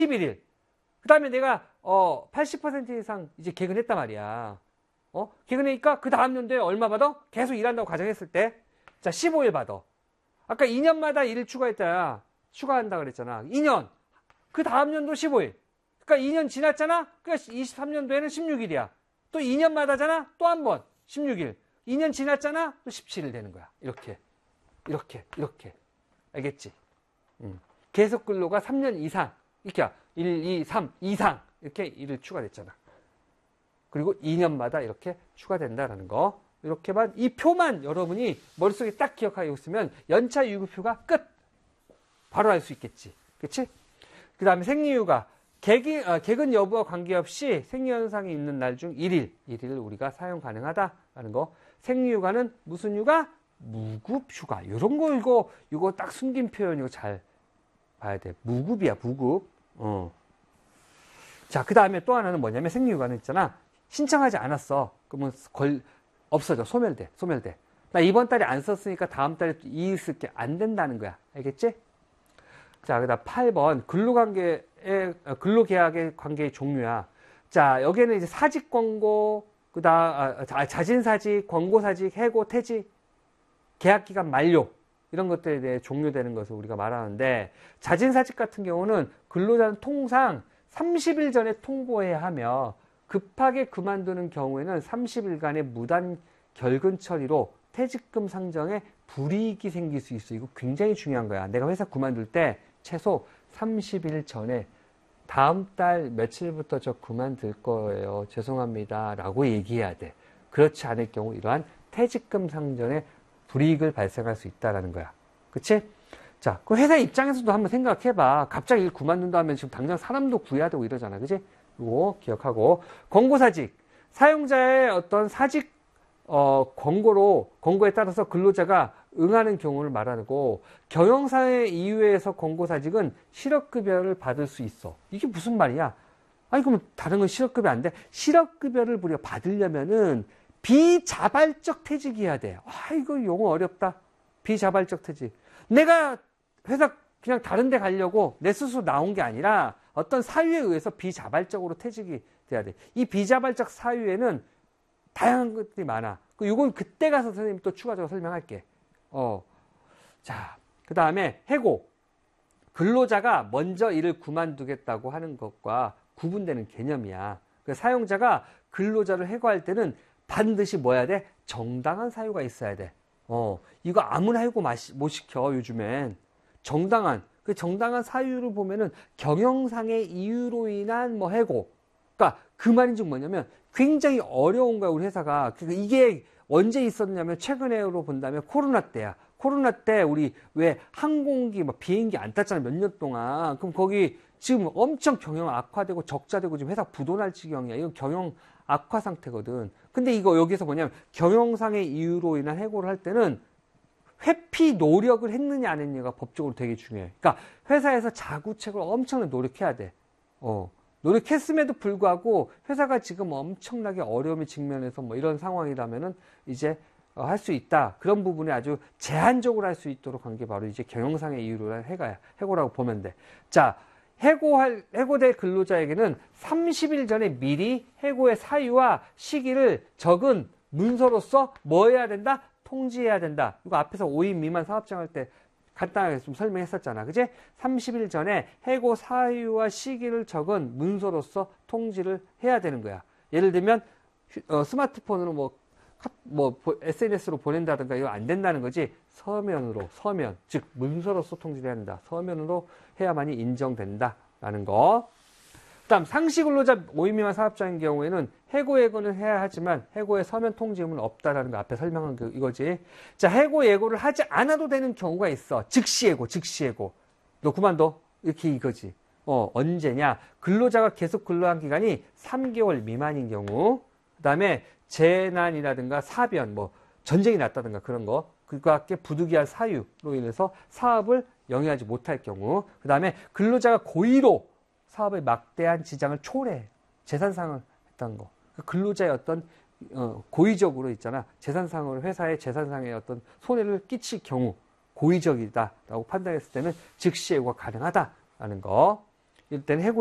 11일. 그 다음에 내가 80% 이상 이제 개근했단 말이야. 개근하니까 그 다음 연도에 얼마 받아? 계속 일한다고 가정했을 때, 자, 15일 받아. 아까 2년마다 일을 추가했잖아. 추가한다 그랬잖아. 2년. 그 다음 연도 15일. 그러니까 2년 지났잖아? 그러니까 23년도에는 16일이야. 또 2년마다잖아? 또 한 번. 16일. 2년 지났잖아? 또 17일 되는 거야. 이렇게. 알겠지? 계속 근로가 3년 이상. 이렇게 1, 2, 3 이상. 이렇게 일을 추가됐잖아. 그리고 2년마다 이렇게 추가된다라는 거. 이렇게만, 이 표만 여러분이 머릿속에 딱 기억하고 있으면 연차 유급휴가 끝! 바로 알 수 있겠지. 그치? 그 다음에 생리휴가. 개근 여부와 관계없이 생리현상이 있는 날 중 1일을 우리가 사용 가능하다라는 거. 생리휴가는 무슨 휴가? 무급휴가. 이런 거 이거 딱 숨긴 표현이고 잘 봐야 돼. 무급이야, 무급. 자, 그 다음에 또 하나는 뭐냐면 생리휴가는 있잖아. 신청하지 않았어. 그러면 없어져. 소멸돼. 나 이번 달에 안 썼으니까 다음 달에 이의 쓸게 안 된다는 거야. 알겠지? 자, 그 다음 8번. 근로계약의 관계의 종류야. 자, 여기에는 이제 사직 권고, 그 다음, 자진사직, 권고사직, 해고, 퇴직, 계약기간 만료. 이런 것들에 대해 종료되는 것을 우리가 말하는데, 자진사직 같은 경우는 근로자는 통상 30일 전에 통보해야 하며, 급하게 그만두는 경우에는 30일간의 무단 결근 처리로 퇴직금 상정에 불이익이 생길 수 있어. 이거 굉장히 중요한 거야. 내가 회사 그만둘 때 최소 30일 전에 다음 달 며칠부터 저 그만둘 거예요. 죄송합니다. 라고 얘기해야 돼. 그렇지 않을 경우 이러한 퇴직금 상정에 불이익을 발생할 수 있다는 거야. 그치? 자, 그 회사 입장에서도 한번 생각해봐. 갑자기 일 그만둔다 하면 지금 당장 사람도 구해야 되고 이러잖아. 그치? 이거 기억하고. 권고사직. 사용자의 어떤 사직, 권고에 따라서 근로자가 응하는 경우를 말하고, 경영상의 이유에서 권고사직은 실업급여를 받을 수 있어. 이게 무슨 말이야? 아니, 그럼 다른 건 실업급여 안 돼? 실업급여를 우리가 받으려면은 비자발적 퇴직이어야 돼. 아, 이거 용어 어렵다. 비자발적 퇴직. 내가 회사 그냥 다른 데 가려고 내 스스로 나온 게 아니라 어떤 사유에 의해서 비자발적으로 퇴직이 돼야 돼. 이 비자발적 사유에는 다양한 것들이 많아. 이건 그때 가서 선생님 또 추가적으로 설명할게. 자, 그 다음에 해고. 근로자가 먼저 일을 그만두겠다고 하는 것과 구분되는 개념이야. 사용자가 근로자를 해고할 때는 반드시 뭐 해야 돼? 정당한 사유가 있어야 돼. 이거 아무나 해고 못 시켜, 요즘엔. 정당한 사유를 보면은 경영상의 이유로 인한 뭐 해고. 그러니까 그 말인즉 뭐냐면 굉장히 어려운 거야, 우리 회사가. 그러니까 이게 언제 있었냐면 최근에로 본다면 코로나 때야. 코로나 때 우리 왜 항공기, 막 비행기 안 탔잖아, 몇 년 동안. 그럼 거기 지금 엄청 경영 악화되고 적자되고 지금 회사 부도날 지경이야. 이건 경영 악화 상태거든. 근데 이거 여기서 뭐냐면 경영상의 이유로 인한 해고를 할 때는 회피 노력을 했느냐 안 했느냐가 법적으로 되게 중요해. 그러니까 회사에서 자구책을 엄청나게 노력해야 돼. 노력했음에도 불구하고 회사가 지금 엄청나게 어려움에 직면해서 뭐 이런 상황이라면은 이제 할 수 있다. 그런 부분에 아주 제한적으로 할 수 있도록 한 게 바로 이제 경영상의 이유로 한 해고라고 보면 돼. 자, 해고될 근로자에게는 30일 전에 미리 해고의 사유와 시기를 적은 문서로서 뭐 해야 된다? 통지해야 된다. 이거 앞에서 5인 미만 사업장 할 때 간단하게 좀 설명했었잖아. 그지? 30일 전에 해고 사유와 시기를 적은 문서로서 통지를 해야 되는 거야. 예를 들면 스마트폰으로 뭐 SNS로 보낸다든가 이거 안 된다는 거지. 서면, 즉 문서로서 통지를 해야 된다. 서면으로 해야만이 인정된다라는 거. 그다음 상시 근로자 5인 미만 사업장인 경우에는 해고 예고는 해야 하지만 해고의 서면 통지음은 없다라는 거 앞에 설명한 거 이거지. 자, 해고 예고를 하지 않아도 되는 경우가 있어. 즉시 예고. 너 그만둬. 이렇게 이거지. 언제냐? 근로자가 계속 근로한 기간이 3개월 미만인 경우. 그다음에 재난이라든가 사변, 뭐 전쟁이 났다든가 그런 거. 그와 함께 부득이한 사유로 인해서 사업을 영위하지 못할 경우. 그다음에 근로자가 고의로 사업에 막대한 지장을 초래해. 재산상을 했다는 거. 근로자의 어떤 고의적으로 있잖아. 재산상으로 회사의 재산상의 어떤 손해를 끼칠 경우 고의적이다라고 판단했을 때는 즉시 예고가 가능하다라는 거. 이럴 때는 해고